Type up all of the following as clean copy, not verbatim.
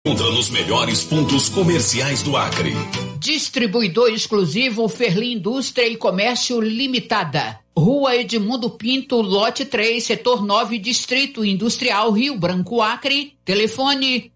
Nos melhores pontos comerciais do Acre. Distribuidor exclusivo Ferli Indústria e Comércio Limitada. Rua Edmundo Pinto, lote 3, setor 9, Distrito Industrial, Rio Branco, Acre. Telefone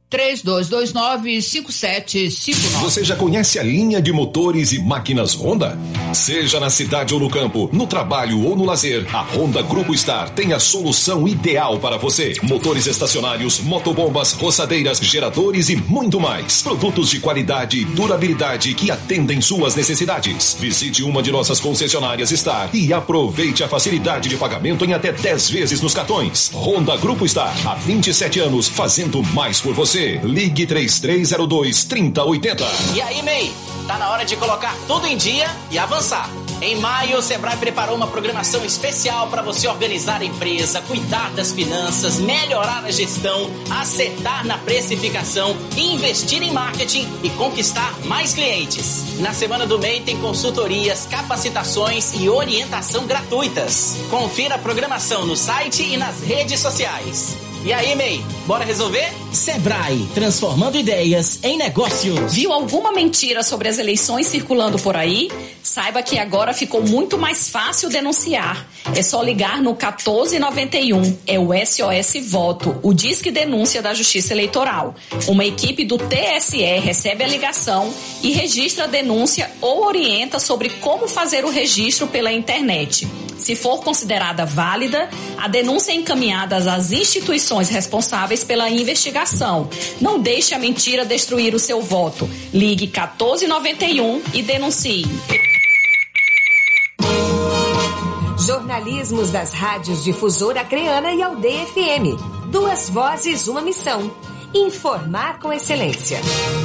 3229-5759. Você já conhece a linha de motores e máquinas Honda? Seja na cidade ou no campo, no trabalho ou no lazer, a Honda Grupo Star tem a solução ideal para você. Motores estacionários, motobombas, roçadeiras, geradores e muito mais. Produtos de qualidade e durabilidade que atendem suas necessidades. Visite uma de nossas concessionárias Star e aproveite a facilidade de pagamento em até 10 vezes nos cartões. Honda Grupo Star, há 27 anos, fazendo mais por você. Ligue 3302-3080. E aí, MEI? Tá na hora de colocar tudo em dia e avançar. Em maio, o Sebrae preparou uma programação especial para você organizar a empresa, cuidar das finanças, melhorar a gestão, acertar na precificação, investir em marketing e conquistar mais clientes. Na Semana do MEI tem consultorias, capacitações e orientação gratuitas. Confira a programação no site e nas redes sociais. E aí, MEI, bora resolver? Sebrae, transformando ideias em negócios. Viu alguma mentira sobre as eleições circulando por aí? Saiba que agora ficou muito mais fácil denunciar. É só ligar no 1491. É o SOS Voto, o Disque Denúncia da Justiça Eleitoral. Uma equipe do TSE recebe a ligação e registra a denúncia ou orienta sobre como fazer o registro pela internet. Se for considerada válida, a denúncia é encaminhada às instituições responsáveis pela investigação. Não deixe a mentira destruir o seu voto. Ligue 1491 e denuncie. Jornalismos das rádios Difusora Acreana e Aldeia FM. 2 vozes, uma missão. Informar com excelência.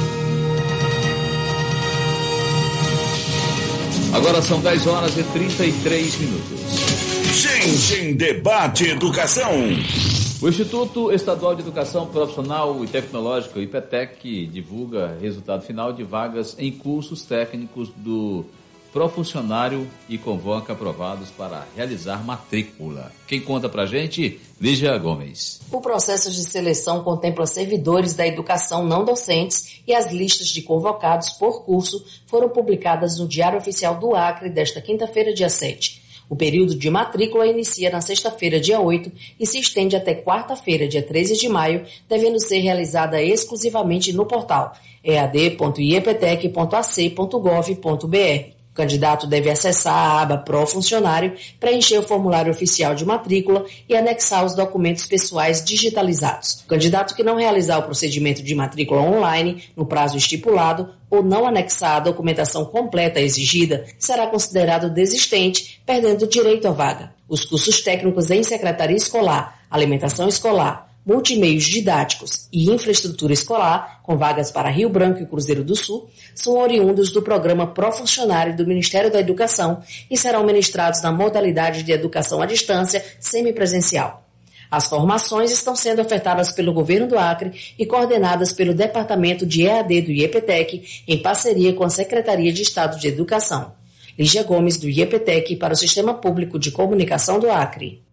Agora são 10h33. Gente em Debate Educação. O Instituto Estadual de Educação Profissional e Tecnológica, o IPTEC, divulga resultado final de vagas em cursos técnicos do Profuncionário e convoca aprovados para realizar matrícula. Quem conta pra gente? Lígia Gomes. O processo de seleção contempla servidores da educação não docentes e as listas de convocados por curso foram publicadas no Diário Oficial do Acre desta quinta-feira, dia 7. O período de matrícula inicia na sexta-feira, dia 8, e se estende até quarta-feira, dia 13 de maio, devendo ser realizada exclusivamente no portal ead.ieptec.ac.gov.br. O candidato deve acessar a aba Profuncionário, preencher o formulário oficial de matrícula e anexar os documentos pessoais digitalizados. O candidato que não realizar o procedimento de matrícula online no prazo estipulado ou não anexar a documentação completa exigida será considerado desistente, perdendo o direito à vaga. Os cursos técnicos em secretaria escolar, alimentação escolar, multimeios didáticos e infraestrutura escolar, com vagas para Rio Branco e Cruzeiro do Sul, são oriundos do programa Profuncionário do Ministério da Educação e serão ministrados na modalidade de educação à distância semipresencial. As formações estão sendo ofertadas pelo Governo do Acre e coordenadas pelo Departamento de EAD do IEPTEC, em parceria com a Secretaria de Estado de Educação. Lígia Gomes, do IEPTEC, para o Sistema Público de Comunicação do Acre.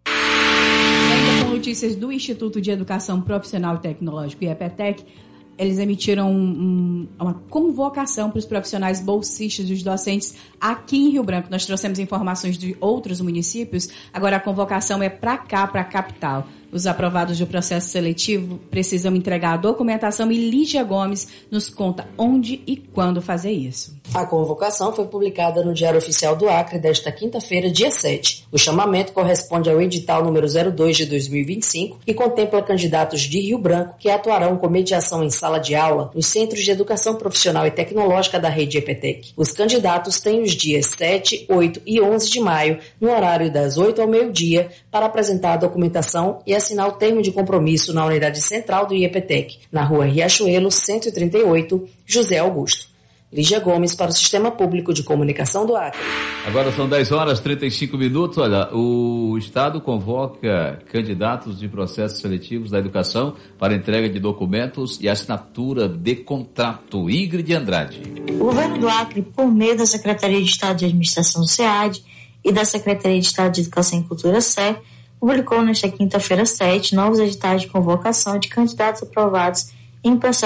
Notícias do Instituto de Educação Profissional e Tecnológico, IEPTEC, eles emitiram uma convocação para os profissionais bolsistas e os docentes aqui em Rio Branco. Nós trouxemos informações de outros municípios, agora a convocação é para cá, para a capital. Os aprovados do processo seletivo precisam entregar a documentação e Lígia Gomes nos conta onde e quando fazer isso. A convocação foi publicada no Diário Oficial do Acre desta quinta-feira, dia 7. O chamamento corresponde ao edital número 02 de 2025 e contempla candidatos de Rio Branco que atuarão com mediação em sala de aula nos Centros de Educação Profissional e Tecnológica da rede EPTEC. Os candidatos têm os dias 7, 8 e 11 de maio, no horário das 8 ao meio-dia, para apresentar a documentação e assinar o termo de compromisso na unidade central do IEPTEC, na rua Riachuelo, 138, José Augusto. Lígia Gomes para o Sistema Público de Comunicação do Acre. Agora são 10h35. Olha, o Estado convoca candidatos de processos seletivos da educação para entrega de documentos e assinatura de contrato. Ingrid Andrade. O Governo do Acre, por meio da Secretaria de Estado de Administração do SEAD e da Secretaria de Estado de Educação e Cultura SE, publicou nesta quinta-feira 7 novos editais de convocação de candidatos aprovados em processo